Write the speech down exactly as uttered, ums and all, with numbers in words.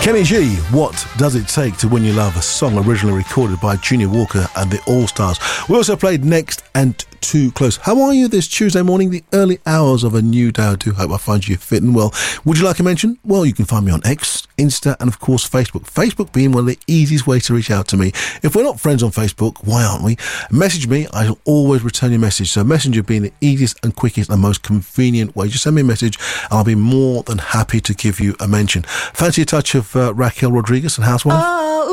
Kenny G, What Does It Take to Win Your Love? A song originally recorded by Junior Walker and the All Stars. We also played Next and Too Close. How are you this Tuesday morning, the early hours of a new day? I do hope I find you fit and well. Would you like a mention? Well, you can find me on X, Insta, and of course Facebook. Facebook being one of the easiest ways to reach out to me. If we're not friends on Facebook, why aren't we? Message me. I'll always return your message. So Messenger being the easiest and quickest and most convenient way. Just send me a message and I'll be more than happy to give you a mention. Fancy a touch of uh, Raquel Rodriguez and Housewife? Oh.